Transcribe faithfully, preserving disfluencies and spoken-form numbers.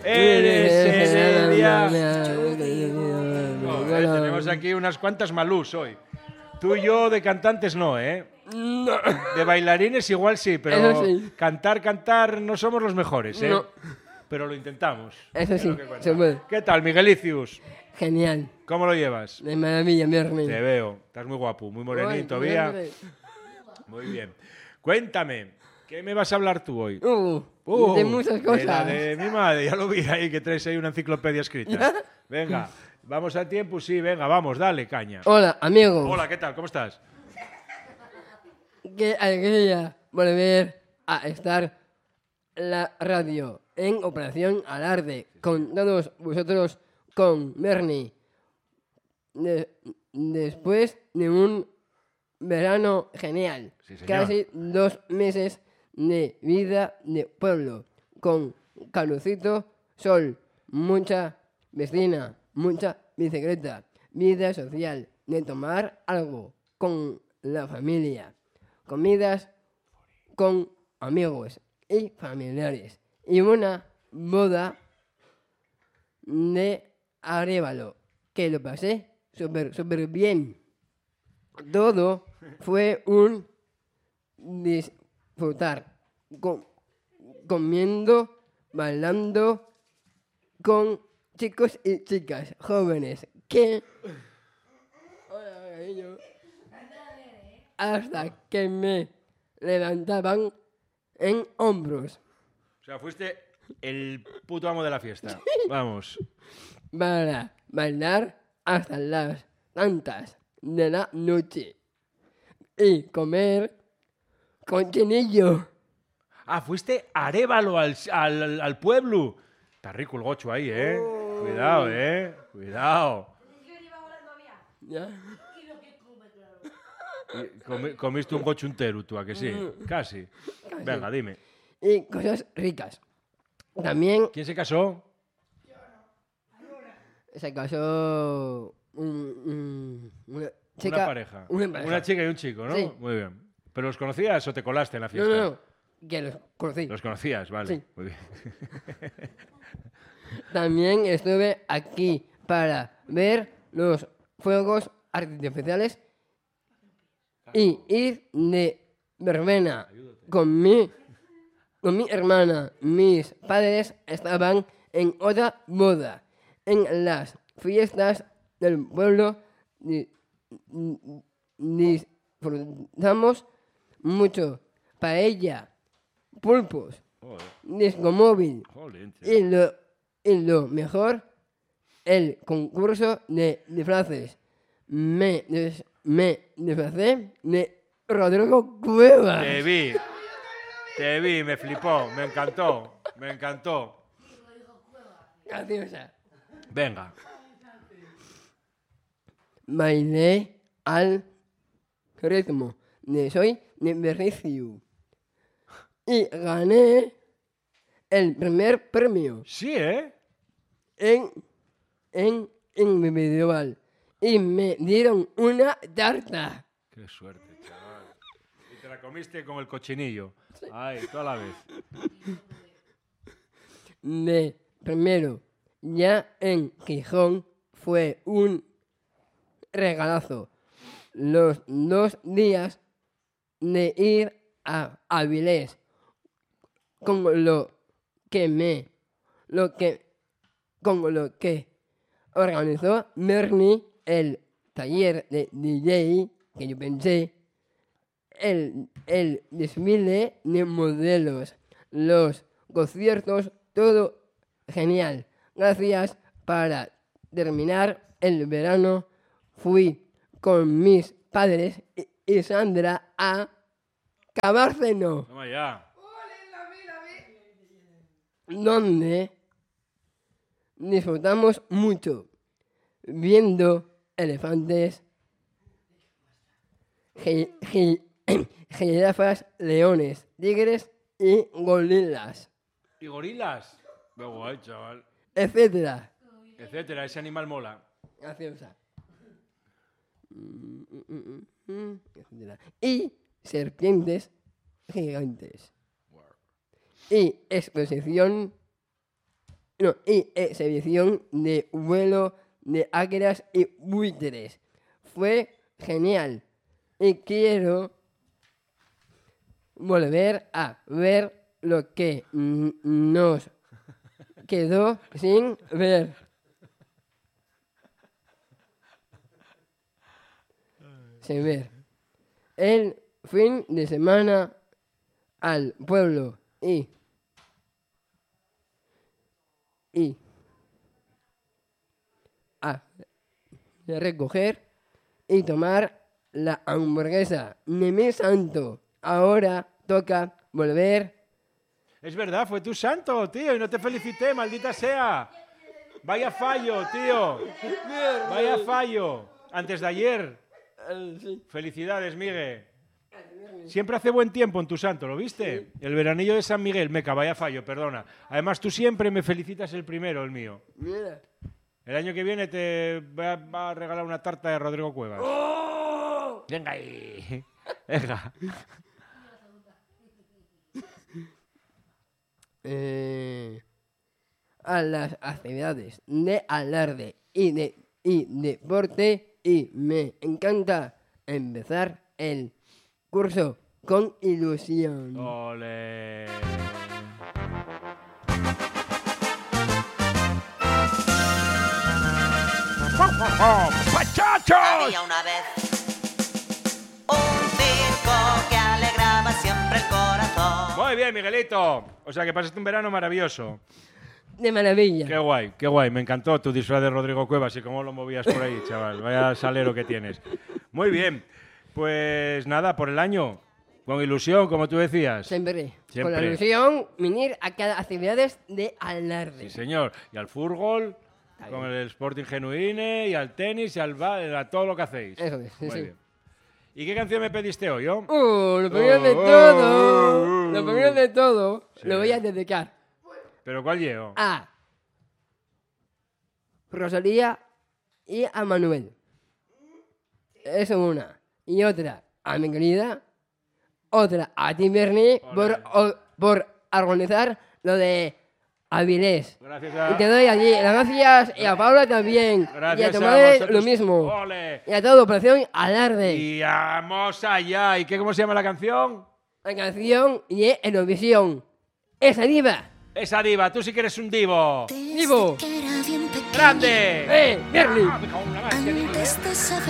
Eres Heredia. Joder, tenemos aquí unas cuantas malús hoy. Tú y yo de cantantes no, ¿eh? No. De bailarines igual sí, pero Eso sí. cantar, cantar no somos los mejores, ¿eh? No. Pero lo intentamos. Eso Es sí, lo que cuenta. se puede. ¿Qué tal, Miguelicius? Genial. ¿Cómo lo llevas? De maravilla, Merni. Te veo. Estás muy guapo, muy morenito todavía. Muy bien. Cuéntame, ¿qué me vas a hablar tú hoy? Uh, Uh, de muchas cosas. De la de mi madre, ya lo vi ahí que traes ahí una enciclopedia escrita. Venga, vamos a tiempo, sí, venga, vamos, dale, caña. Hola, amigos. Hola, ¿qué tal? ¿Cómo estás? Qué alegría volver a estar la radio en Operación Alarde con todos vosotros, con Bernie. De- después de un verano genial, Sí, señor. casi dos meses de vida de pueblo, con calorcito, sol, mucha vecina, mucha bicicleta, vida social, de tomar algo con la familia, comidas con amigos y familiares, y una boda de Arévalo, que lo pasé súper, súper bien. Todo fue un disfrutar, co- comiendo, bailando con chicos y chicas jóvenes que... Hola, cariño. Hasta que me levantaban en hombros O sea, fuiste el puto amo de la fiesta. Vamos. para bailar hasta las tantas de la noche y comer cochinillo. Ah, fuiste Arévalo al, al, al pueblo. Está rico el gocho ahí, ¿eh? Cuidado, ¿eh? Cuidado. ¿Ya? Y comi- comiste un gocho entero, tú, ¿a que sí? Casi. Venga, dime. Y cosas ricas. También ¿Quién se casó? se casó un, un- una chica. Una pareja. Una pareja. Una chica y un chico, ¿no? Sí. Muy bien. ¿Pero los conocías o te colaste en la No, fiesta? no, no. Que los conocí. Los conocías, vale. Sí. Muy bien. También estuve aquí para ver los fuegos artificiales y ir de verbena con mi, con mi hermana. Mis padres estaban en otra boda. En las fiestas del pueblo di- disfrutamos mucho paella, pulpos, Joder, disco móvil. joder, tío. Y lo, y lo mejor, el concurso de disfraces. Me, des- me disfracé de Rodrigo Cuevas. Te vi. Te vi, me flipó, me encantó, me encantó. Graciosa. Venga. Bailé al ritmo de Soy de Berricio. Y gané el primer premio Sí, ¿eh? en, en individual. Y me dieron una tarta. Qué suerte, chaval. Y te la comiste con el cochinillo. Ay, toda la vez. De primero, ya en Gijón, fue un regalazo. Los dos días de ir a Avilés, con lo que me, lo que, con lo que organizó Bernie, el taller de D J, que yo pensé, el, el desfile de modelos, los conciertos, todo genial. Gracias. Para terminar el verano fui con mis padres y, y Sandra a Cabárceno, Toma ya. donde disfrutamos mucho viendo elefantes, gi- gi- jirafas, leones, tigres y gorilas, ¿Y gorilas? Qué guay, chaval. etcétera. Etcétera, ese animal mola. Graciosa. Mm, mm, mm, mm, etcétera. Y serpientes gigantes. Y exposición no, y exhibición de vuelo de águilas y buitres. Fue genial y quiero volver a ver lo que mm, nos quedó sin ver. Sin ver. El fin de semana al pueblo y y a recoger y tomar la hamburguesa de mi santo. Ahora toca volver. Es verdad, fue tu santo, tío, y no te felicité, maldita sea. Vaya fallo, tío. Vaya fallo. Antes de ayer. Felicidades, Miguel. Siempre hace buen tiempo en tu santo, ¿lo viste? El veranillo de San Miguel, meca, vaya fallo, perdona. Además, tú siempre me felicitas el primero, el mío. Mira. El año que viene te va va a regalar una tarta de Rodrigo Cuevas. ¡Oh! Venga ahí. Venga. Eh, a las actividades de alarde y de y deporte y me encanta empezar el curso con ilusión. Ole. ¡Muchachos! Había una vez un circo que alegraba siempre el corazón. Muy bien, Miguelito. O sea que pasaste un verano maravilloso. De maravilla. Qué guay, qué guay. Me encantó tu disfraz de Rodrigo Cuevas y cómo lo movías por ahí, chaval. Vaya salero que tienes. Muy bien. Pues nada, por el año. Con ilusión, como tú decías. Siempre. Siempre. Con la ilusión, venir a cada actividades de alarde. Sí, señor. Y al fútbol, con el Sporting Genuine, y al tenis, y al ba- a todo lo que hacéis. Eso es, sí, Muy sí. bien. ¿Y qué canción me pediste hoy, yo? Uh, lo primero de Oh, todo. oh, oh. Lo primero de todo. Sí. Lo voy a dedicar ¿Pero cuál llevo? a Rosalía y a Manuel. Eso es una. Y otra a mi querida. Otra a ti, Bernie, por, o- por organizar lo de Avilés. Gracias Y a... te doy allí las gracias y a Paula también. Gracias y a tu a madre vosotros. lo mismo. Ole. Y a toda Operación Alarde. Y vamos allá. ¿Y qué, cómo se llama la canción? La canción de Eurovisión. Esa diva. Esa diva. Tú sí que eres un divo. Vivo. Que era bien pequeña, ¡Grande! ¡Eh, Bernie! Ah, me cago en la madre, qué divo, ¿eh? antes de saber